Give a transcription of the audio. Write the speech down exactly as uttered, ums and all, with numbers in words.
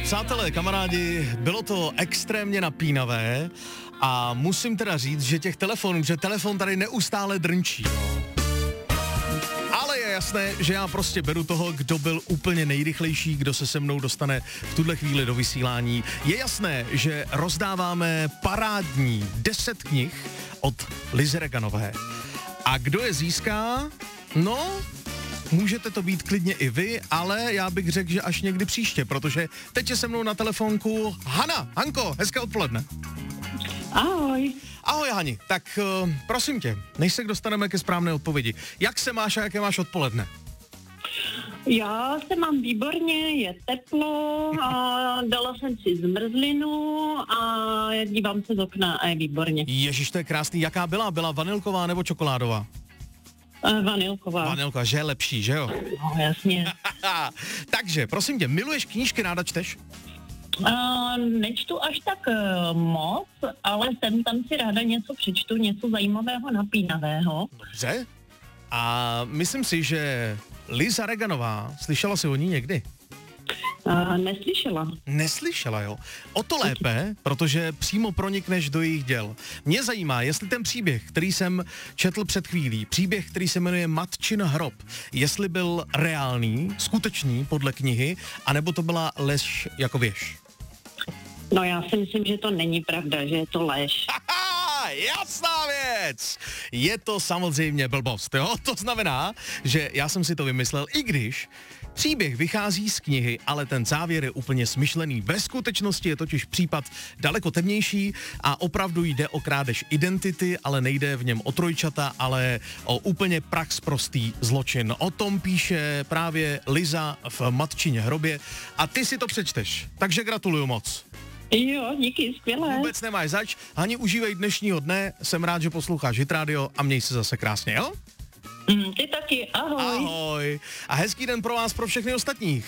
Přátelé, kamarádi, bylo to extrémně napínavé a musím teda říct, že těch telefonů, že telefon tady neustále drnčí. Ale je jasné, že já prostě beru toho, kdo byl úplně nejrychlejší, kdo se se mnou dostane v tuhle chvíli do vysílání. Je jasné, že rozdáváme parádní deset knih od Lizy Reganové. A kdo je získá? No, můžete to být klidně i vy, ale já bych řekl, že až někdy příště, protože teď je se mnou na telefonku Hana. Hanko, hezké odpoledne. Ahoj. Ahoj Hani, tak uh, prosím tě, než se dostaneme ke správné odpovědi, jak se máš a jaké máš odpoledne? Já se mám výborně, je teplo a dala jsem si zmrzlinu a dívám se z okna a je výborně. Ježiš, to je krásný. Jaká byla? Byla vanilková nebo čokoládová? Uh, vanilková. Vanilka, že je lepší, že jo? No, jasně. Takže, prosím tě, miluješ knížky, ráda čteš? Uh, nečtu až tak uh, moc, ale sem tam si ráda něco přečtu, něco zajímavého, napínavého. Dobře. A myslím si, že Liza Reganová, slyšela jsi o ní někdy? Uh, neslyšela. Neslyšela, jo. O to lépe, protože přímo pronikneš do jejich děl. Mě zajímá, jestli ten příběh, který jsem četl před chvílí, příběh, který se jmenuje Matčin hrob, jestli byl reálný, skutečný podle knihy, anebo to byla lež jako věž. No já si myslím, že to není pravda, že je to lež. Haha, jasná věc! Je to samozřejmě blbost, jo? To znamená, že já jsem si to vymyslel, i když příběh vychází z knihy, ale ten závěr je úplně smyšlený. Ve skutečnosti je totiž případ daleko temnější a opravdu jde o krádež identity, ale nejde v něm o trojčata, ale o úplně praxprostý zločin. O tom píše právě Liza v Matčině hrobě a ty si to přečteš. Takže gratuluju moc. Jo, díky, skvělé. Vůbec nemáš zač. Hani, užívej dnešního dne, jsem rád, že posloucháš Hit Radio a měj se zase krásně, jo? Mm, ty taky, ahoj. Ahoj. A hezký den pro vás, pro všechny ostatní.